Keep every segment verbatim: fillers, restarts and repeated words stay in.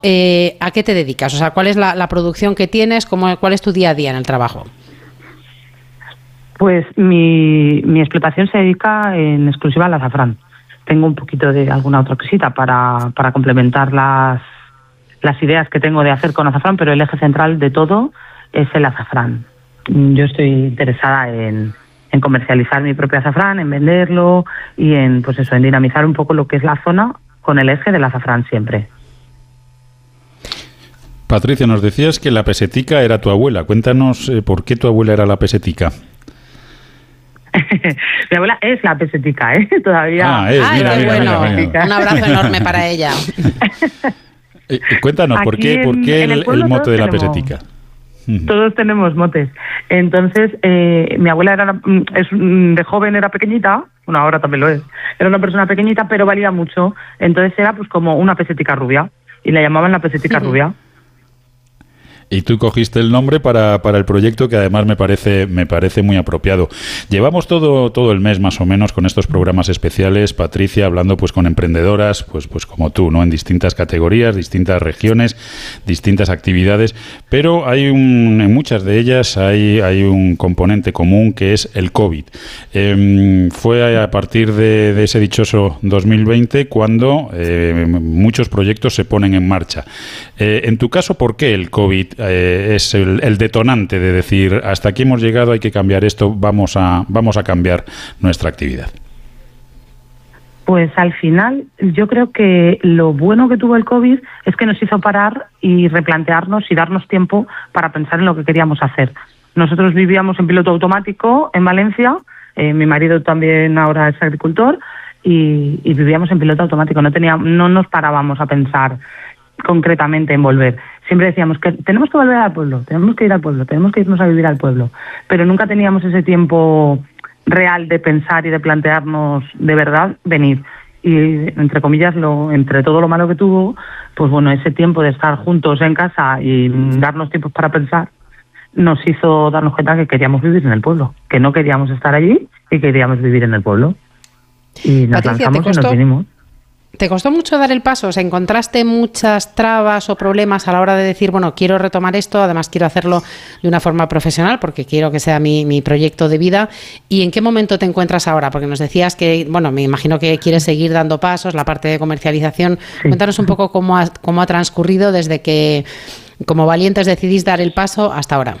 eh, ¿a qué te dedicas? O sea, ¿cuál es la, la producción que tienes? ¿Cómo, ¿Cuál es tu día a día en el trabajo? Pues mi, mi explotación se dedica en exclusiva al azafrán. Tengo un poquito de alguna otra cosita para, para complementar las, las ideas que tengo de hacer con azafrán, pero el eje central de todo es el azafrán. Yo estoy interesada en, en comercializar mi propio azafrán, en venderlo y en, pues eso, en dinamizar un poco lo que es la zona con el eje del azafrán siempre. Patricia, nos decías que la pesetica era tu abuela. Cuéntanos eh, por qué tu abuela era la pesetica. Mi abuela es la pesetica, ¿eh? Todavía. Ah, es, Ay, mira, qué mira, bueno. mira, mira. Un abrazo enorme para ella. Eh, cuéntanos, ¿por Aquí qué, por qué en- en el, el pueblo el mote todos de la tenemos- pesetica? Todos tenemos motes. Entonces, eh, mi abuela era mm, es, mm, de joven era pequeñita, bueno, ahora también lo es. Era una persona pequeñita, pero valía mucho. Entonces era pues como una pesetica rubia. Y la llamaban la pesetica Ujú. rubia. Y tú cogiste el nombre para, para el proyecto, que además me parece me parece muy apropiado. Llevamos todo todo el mes más o menos con estos programas especiales, Patricia, hablando pues con emprendedoras, pues pues como tú, ¿no? En distintas categorías, distintas regiones, distintas actividades, pero hay un, en muchas de ellas hay hay un componente común que es el COVID. Eh, fue a partir de, de ese dichoso dos mil veinte cuando eh, muchos proyectos se ponen en marcha. Eh, en tu caso, ¿por qué el COVID eh, es el, el detonante de decir hasta aquí hemos llegado, hay que cambiar esto, vamos a vamos a cambiar nuestra actividad? Pues al final, yo creo que lo bueno que tuvo el COVID es que nos hizo parar y replantearnos y darnos tiempo para pensar en lo que queríamos hacer. Nosotros vivíamos en piloto automático en Valencia, eh, mi marido también ahora es agricultor, y, y vivíamos en piloto automático. No teníamos, no nos parábamos a pensar concretamente en volver. Siempre decíamos que tenemos que volver al pueblo, tenemos que ir al pueblo, tenemos que irnos a vivir al pueblo, pero nunca teníamos ese tiempo real de pensar y de plantearnos de verdad venir. Y entre comillas, lo, entre todo lo malo que tuvo, pues bueno, ese tiempo de estar juntos en casa y darnos tiempos para pensar, nos hizo darnos cuenta que queríamos vivir en el pueblo, que no queríamos estar allí y queríamos vivir en el pueblo. Y nos Patricia, ¿te lanzamos y costó? nos vinimos. ¿Te costó mucho dar el paso? O sea, ¿encontraste muchas trabas o problemas a la hora de decir, bueno, quiero retomar esto, además quiero hacerlo de una forma profesional porque quiero que sea mi, mi proyecto de vida? ¿Y en qué momento te encuentras ahora? Porque nos decías que, bueno, me imagino que quieres seguir dando pasos, la parte de comercialización. Sí. Cuéntanos un poco cómo ha, cómo ha transcurrido desde que, como valientes, decidís dar el paso hasta ahora.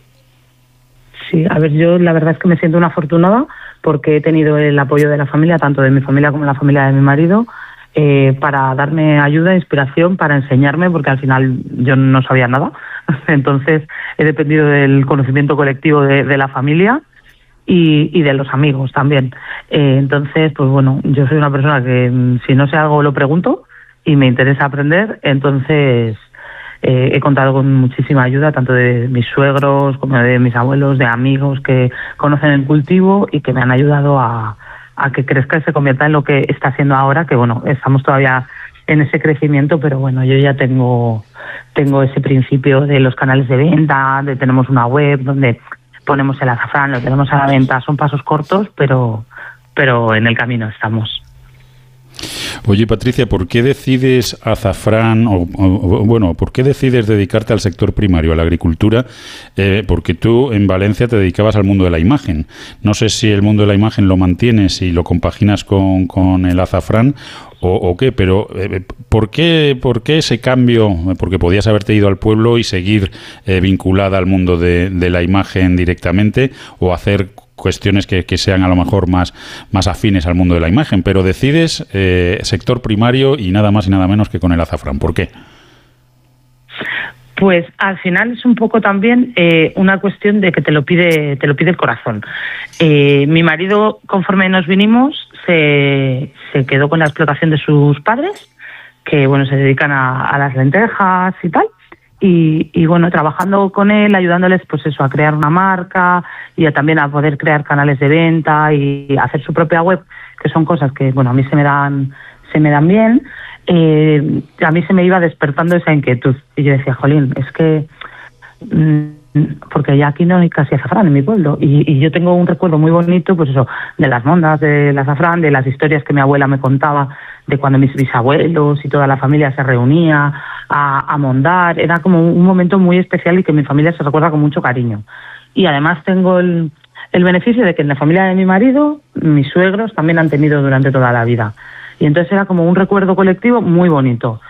Sí, a ver, yo la verdad es que me siento una afortunada porque he tenido el apoyo de la familia, tanto de mi familia como de la familia de mi marido, eh, para darme ayuda, inspiración, para enseñarme, porque al final yo no sabía nada. Entonces he dependido del conocimiento colectivo de, de la familia y, y de los amigos también. Eh, entonces, pues bueno, yo soy una persona que mm, si no sé algo lo pregunto y me interesa aprender, entonces eh, he contado con muchísima ayuda, tanto de mis suegros como de mis abuelos, de amigos que conocen el cultivo y que me han ayudado a, a que crezca y se convierta en lo que está haciendo ahora, que bueno, estamos todavía en ese crecimiento, pero bueno, yo ya tengo tengo ese principio de los canales de venta, de tenemos una web donde ponemos el azafrán, lo tenemos a la venta, son pasos cortos, pero pero en el camino estamos. Oye, Patricia, ¿por qué decides azafrán o, o, o bueno, por qué decides dedicarte al sector primario, a la agricultura? Eh, porque tú en Valencia te dedicabas al mundo de la imagen. No sé si el mundo de la imagen lo mantienes y lo compaginas con, con el azafrán o, o qué, pero eh, ¿por qué, por qué ese cambio? Porque podías haberte ido al pueblo y seguir eh, vinculada al mundo de, de la imagen directamente o hacer cuestiones que, que sean a lo mejor más, más afines al mundo de la imagen, pero decides eh, sector primario y nada más y nada menos que con el azafrán. ¿Por qué? Pues al final es un poco también eh, una cuestión de que te lo pide te lo pide el corazón. Eh, mi marido, conforme nos vinimos, se, se quedó con la explotación de sus padres, que bueno, se dedican a, a las lentejas y tal. Y, y bueno, trabajando con él, ayudándoles pues eso, a crear una marca y a, también a poder crear canales de venta y hacer su propia web, que son cosas que bueno, a mí se me dan se me dan bien. Eh, a mí se me iba despertando esa inquietud y yo decía, jolín, es que mmm, porque ya aquí no hay casi azafrán en mi pueblo, y, y yo tengo un recuerdo muy bonito, pues eso, de las mondas del azafrán, de las historias que mi abuela me contaba, de cuando mis bisabuelos y toda la familia se reunía a, a mondar. Era como un momento muy especial y que mi familia se recuerda con mucho cariño. Y además tengo el, el beneficio de que en la familia de mi marido, mis suegros también han tenido durante toda la vida. Y entonces era como un recuerdo colectivo muy bonito.